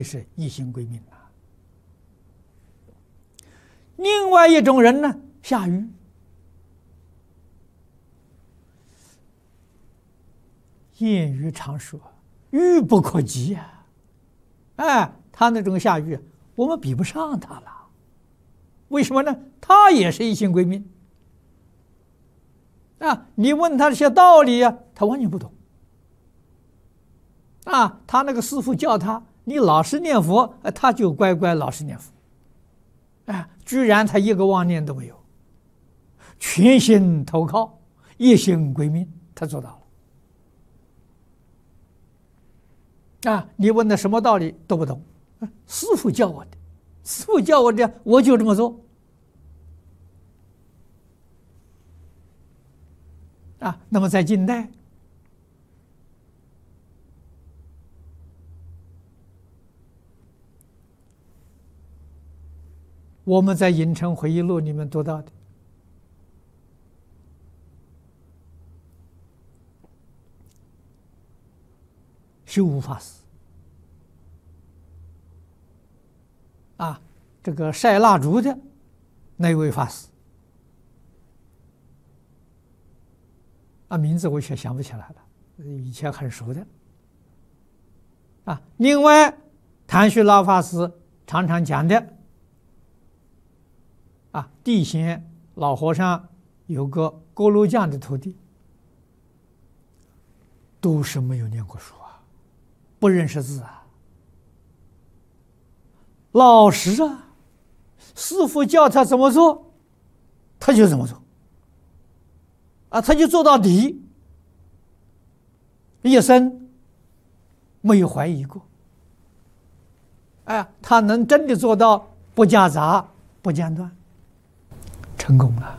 是一心归命啊。另外一种人呢，下愚。谚语常说：“愚不可及呀。”哎，他那种下愚，我们比不上他了。为什么呢？他也是一心归命啊！你问他这些道理呀，他完全不懂啊。他那个师父叫他，你老实念佛，他就乖乖老实念佛。哎，居然他一个妄念都没有，全心投靠，一心归命，他做到了。啊，你问他什么道理都不懂，师父教我的，师父教我的，我就这么做。啊，那么在近代，我们在《影城回忆录》里面读到的，修无法师啊，这个晒蜡烛的那位法师啊，名字我却想不起来了，以前很熟的啊。另外，谭旭老法师常常讲的啊，地仙老和尚有个锅炉匠的徒弟，都是没有念过书啊，不认识字啊，老实啊，师父叫他怎么做，他就怎么做啊，他就做到底，一生没有怀疑过。哎，他能真的做到不夹杂、不间断，成功了。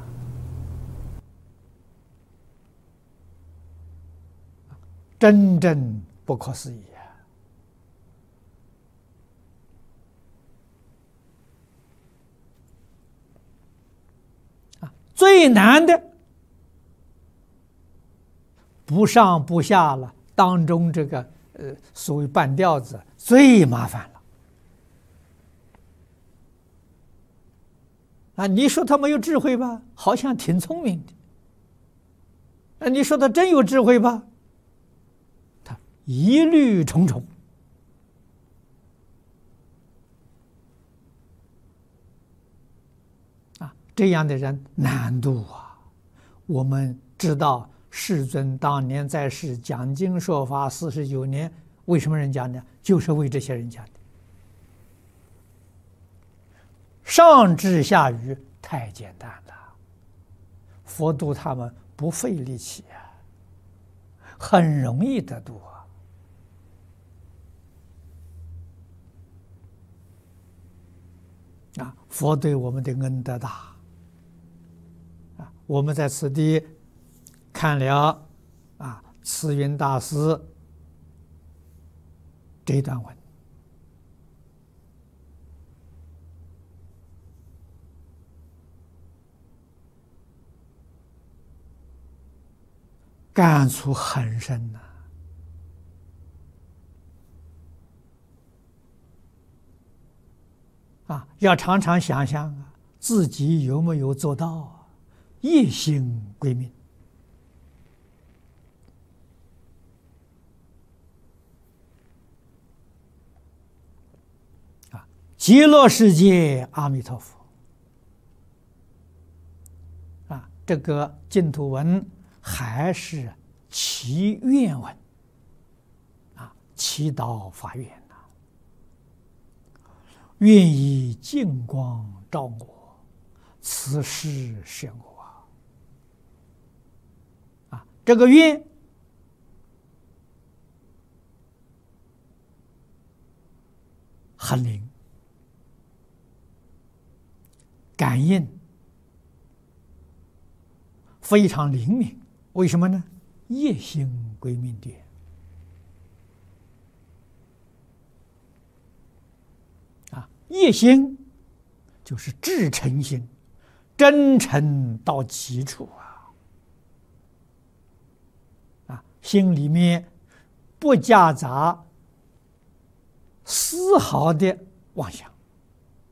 真正不可思议啊！最难的不上不下了，当中这个所谓半吊子最麻烦了啊！你说他没有智慧吧，好像挺聪明的；啊，你说他真有智慧吧，他疑虑重重啊！这样的人难度啊！我们知道。世尊当年在世讲经说法49年，为什么人讲呢？就是为这些人讲的。上智下愚太简单了，佛度他们不费力气啊，很容易得度啊！佛对我们的恩德大啊！我们在此地看了啊，慈云大师这一段文，感触很深呐。啊，要常常想想啊，自己有没有做到啊，一心归命。极乐世界阿弥陀佛啊，这个净土文还是祈愿文啊，祈祷发愿呐，愿以净光照我，此事显我啊，这个愿很灵。感应非常灵敏，为什么呢？一心归命的啊，一心就是至诚心，真诚到极处啊！心里面不夹杂丝毫的妄想。